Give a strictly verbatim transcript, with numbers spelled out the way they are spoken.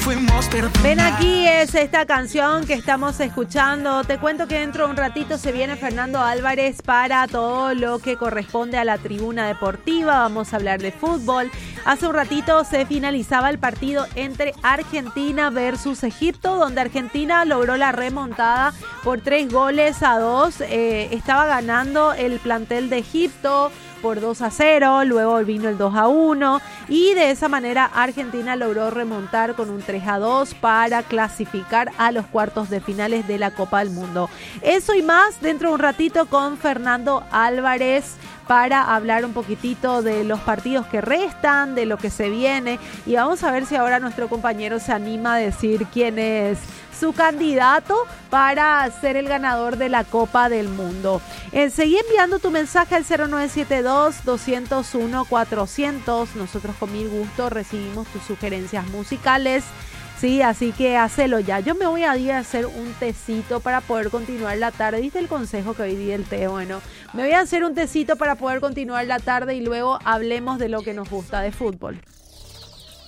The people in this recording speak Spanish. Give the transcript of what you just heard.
fuimos perdonados. Ven aquí es esta canción que estamos escuchando. Te cuento que dentro de un ratito se viene Fernando Álvarez para todo lo que corresponde a la tribuna deportiva. Vamos a hablar de fútbol. Hace un ratito se finalizaba el partido entre Argentina versus Egipto, donde Argentina logró la remontada por tres goles a dos. Eh, estaba ganando el plantel de Egipto por dos a cero, luego vino el dos a uno y de esa manera Argentina logró remontar con un tres a dos para clasificar a los cuartos de finales de la Copa del Mundo. Eso y más dentro de un ratito con Fernando Álvarez para hablar un poquitito de los partidos que restan, de lo que se viene, y vamos a ver si ahora nuestro compañero se anima a decir quién es su candidato para ser el ganador de la Copa del Mundo. Eh, seguí enviando tu mensaje al cero nueve siete dos, dos cero uno, cuatrocientos. Nosotros con mil gusto recibimos tus sugerencias musicales. Sí, así que hacelo ya. Yo me voy a ir a hacer un tecito para poder continuar la tarde. ¿Viste el consejo que hoy di el té? Bueno, me voy a hacer un tecito para poder continuar la tarde y luego hablemos de lo que nos gusta de fútbol.